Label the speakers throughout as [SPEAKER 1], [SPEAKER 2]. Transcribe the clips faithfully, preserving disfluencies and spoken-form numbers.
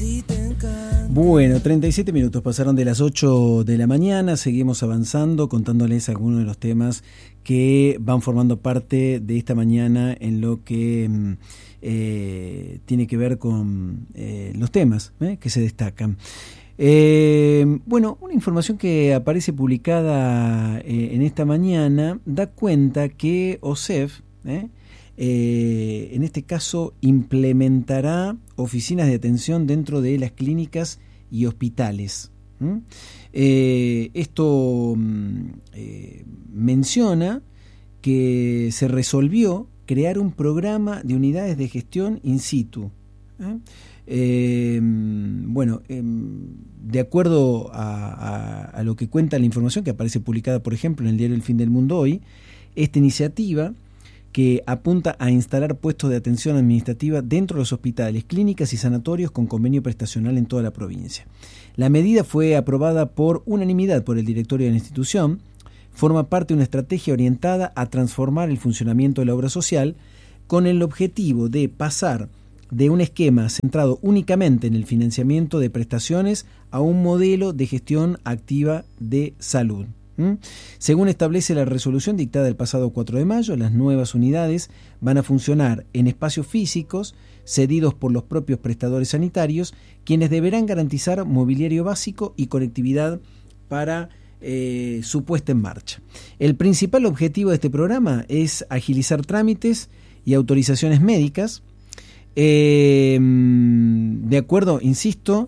[SPEAKER 1] Bueno, treinta y siete minutos pasaron de las ocho de la mañana, seguimos avanzando contándoles algunos de los temas que van formando parte de esta mañana en lo que eh, tiene que ver con eh, los temas eh, que se destacan. Eh, bueno, una información que aparece publicada eh, en esta mañana da cuenta que OSEF, eh, eh, en este caso, implementará oficinas de atención dentro de las clínicas y hospitales. ¿Mm? Eh, esto eh, menciona que se resolvió crear un programa de unidades de gestión in situ. ¿Eh? Eh, bueno, eh, de acuerdo a, a, a lo que cuenta la información que aparece publicada, por ejemplo, en el diario El Fin del Mundo hoy, esta iniciativa que apunta a instalar puestos de atención administrativa dentro de los hospitales, clínicas y sanatorios con convenio prestacional en toda la provincia. La medida fue aprobada por unanimidad por el directorio de la institución, forma parte de una estrategia orientada a transformar el funcionamiento de la obra social con el objetivo de pasar de un esquema centrado únicamente en el financiamiento de prestaciones a un modelo de gestión activa de salud. ¿Mm? Según establece la resolución dictada el pasado cuatro de mayo, las nuevas unidades van a funcionar en espacios físicos cedidos por los propios prestadores sanitarios, quienes deberán garantizar mobiliario básico y conectividad para eh, su puesta en marcha. El principal objetivo de este programa es agilizar trámites y autorizaciones médicas, eh, de acuerdo, insisto,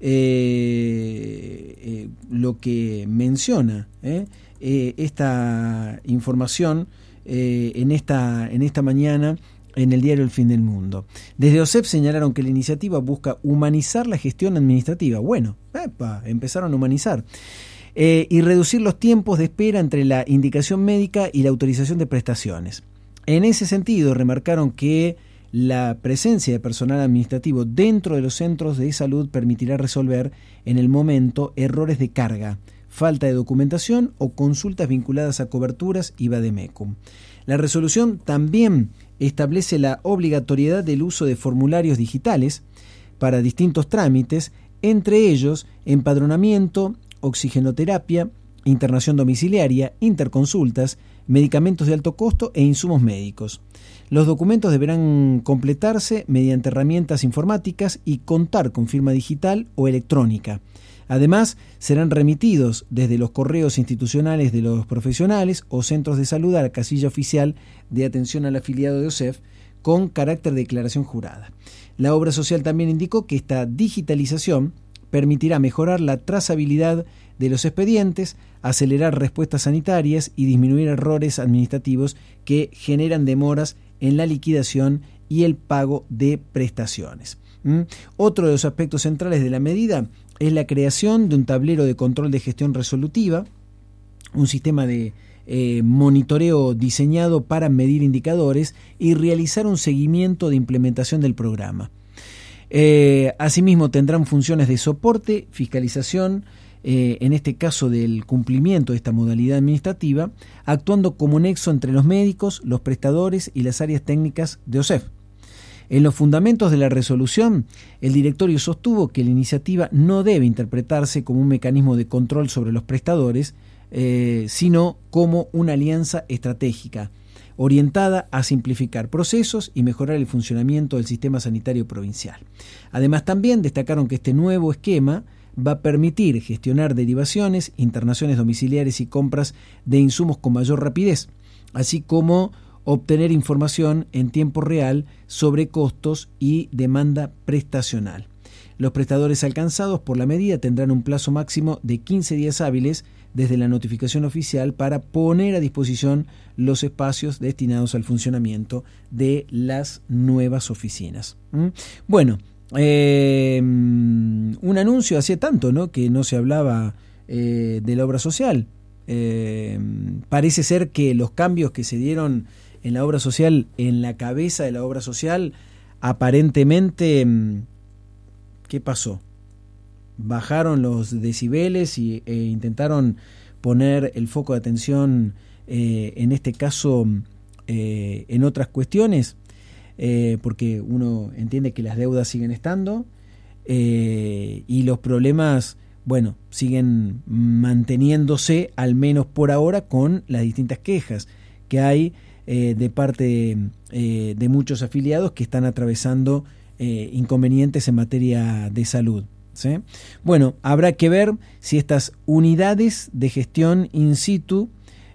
[SPEAKER 1] Eh, eh, lo que menciona eh, eh, esta información eh, en esta en esta mañana en el diario El Fin del Mundo. Desde OSEF señalaron que la iniciativa busca humanizar la gestión administrativa. Bueno, epa, empezaron a humanizar. Eh, y reducir los tiempos de espera entre la indicación médica y la autorización de prestaciones. En ese sentido, remarcaron que la presencia de personal administrativo dentro de los centros de salud permitirá resolver en el momento errores de carga, falta de documentación o consultas vinculadas a coberturas y vademecum. La resolución también establece la obligatoriedad del uso de formularios digitales para distintos trámites, entre ellos empadronamiento, oxigenoterapia, internación domiciliaria, interconsultas, medicamentos de alto costo e insumos médicos. Los documentos deberán completarse mediante herramientas informáticas y contar con firma digital o electrónica. Además, serán remitidos desde los correos institucionales de los profesionales o centros de salud a la casilla oficial de atención al afiliado de OSEF con carácter de declaración jurada. La obra social también indicó que esta digitalización permitirá mejorar la trazabilidad de los expedientes, acelerar respuestas sanitarias y disminuir errores administrativos que generan demoras en la liquidación y el pago de prestaciones. ¿Mm? Otro de los aspectos centrales de la medida es la creación de un tablero de control de gestión resolutiva, un sistema de eh, monitoreo diseñado para medir indicadores y realizar un seguimiento de implementación del programa. Eh, asimismo, tendrán funciones de soporte, fiscalización, eh, en este caso del cumplimiento de esta modalidad administrativa, actuando como nexo entre los médicos, los prestadores y las áreas técnicas de OSEF. En los fundamentos de la resolución, el directorio sostuvo que la iniciativa no debe interpretarse como un mecanismo de control sobre los prestadores, eh, sino como una alianza estratégica, orientada a simplificar procesos y mejorar el funcionamiento del sistema sanitario provincial. Además, también destacaron que este nuevo esquema va a permitir gestionar derivaciones, internaciones domiciliares y compras de insumos con mayor rapidez, así como obtener información en tiempo real sobre costos y demanda prestacional. Los prestadores alcanzados por la medida tendrán un plazo máximo de quince días hábiles desde la notificación oficial para poner a disposición los espacios destinados al funcionamiento de las nuevas oficinas. ¿Mm? Bueno, eh, un anuncio hacía tanto, ¿no?, que no se hablaba eh, de la obra social. Eh, parece ser que los cambios que se dieron en la obra social, en la cabeza de la obra social, aparentemente, ¿qué pasó? Bajaron los decibeles y, e intentaron poner el foco de atención, eh, en este caso, eh, en otras cuestiones, eh, porque uno entiende que las deudas siguen estando, eh, y los problemas, bueno, siguen manteniéndose, al menos por ahora, con las distintas quejas que hay eh, de parte eh, de muchos afiliados que están atravesando eh, inconvenientes en materia de salud, ¿sí? Bueno, habrá que ver si estas unidades de gestión in situ,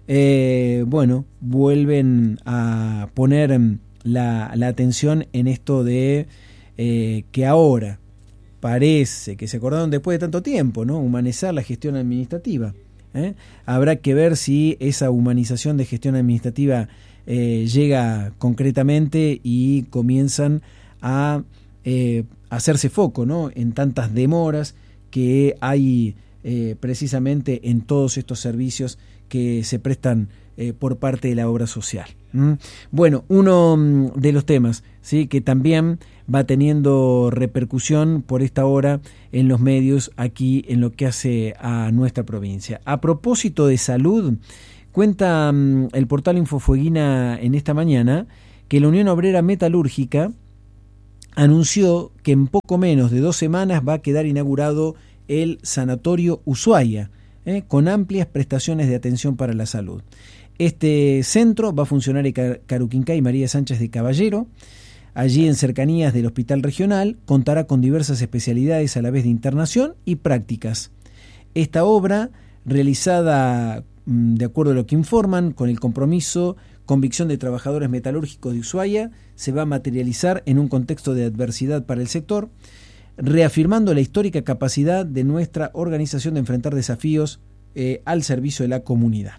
[SPEAKER 1] eh, bueno, vuelven a poner la, la atención en esto de eh, que ahora parece que se acordaron después de tanto tiempo, ¿no? Humanizar la gestión administrativa. ¿eh? Habrá que ver si esa humanización de gestión administrativa eh, llega concretamente y comienzan a eh, hacerse foco, ¿no? En tantas demoras que hay eh, precisamente en todos estos servicios que se prestan eh, por parte de la obra social. ¿Mm? Bueno, uno de los temas, ¿sí?, que también va teniendo repercusión por esta hora en los medios aquí en lo que hace a nuestra provincia. A propósito de salud, cuenta um, el portal Infofueguina en esta mañana que la Unión Obrera Metalúrgica anunció que en poco menos de dos semanas va a quedar inaugurado el Sanatorio Ushuaia, eh, con amplias prestaciones de atención para la salud. Este centro va a funcionar en Caruquinca y María Sánchez de Caballero. Allí, en cercanías del Hospital Regional, contará con diversas especialidades a la vez de internación y prácticas. Esta obra, realizada de acuerdo a lo que informan, con el compromiso, convicción de trabajadores metalúrgicos de Ushuaia, se va a materializar en un contexto de adversidad para el sector, reafirmando la histórica capacidad de nuestra organización de enfrentar desafíos eh, al servicio de la comunidad.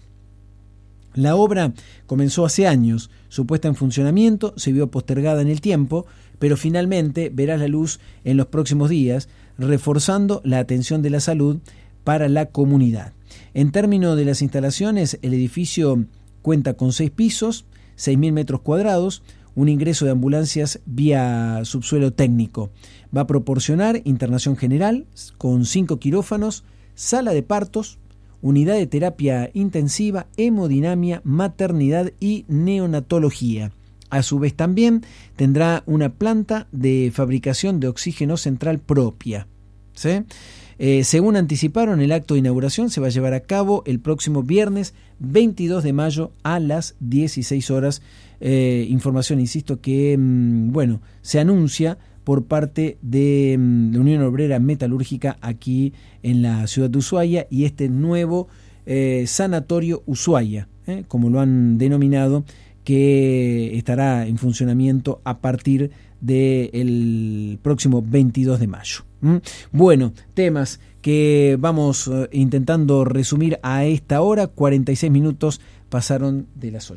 [SPEAKER 1] La obra comenzó hace años, su puesta en funcionamiento se vio postergada en el tiempo, pero finalmente verá la luz en los próximos días, reforzando la atención de la salud para la comunidad. En términos de las instalaciones, el edificio cuenta con seis pisos, seis mil metros cuadrados, un ingreso de ambulancias vía subsuelo técnico. Va a proporcionar internación general con cinco quirófanos, sala de partos, unidad de terapia intensiva, hemodinamia, maternidad y neonatología. A su vez también tendrá una planta de fabricación de oxígeno central propia, ¿sí? Eh, según anticiparon, el acto de inauguración se va a llevar a cabo el próximo viernes veintidós de mayo a las dieciséis horas. Eh, información, insisto, que mmm, bueno, se anuncia por parte de mmm, la Unión Obrera Metalúrgica aquí en la ciudad de Ushuaia, y este nuevo eh, Sanatorio Ushuaia, eh, como lo han denominado, que estará en funcionamiento a partir del próximo veintidós de mayo. ¿Mm? Bueno, temas que vamos eh, intentando resumir a esta hora. Cuarenta y seis minutos pasaron de las ocho.